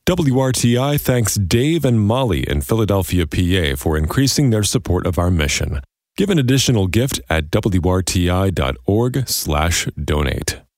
WRTI thanks Dave and Molly in Philadelphia, PA for increasing their support of our mission. Give an additional gift at wrti.org/donate.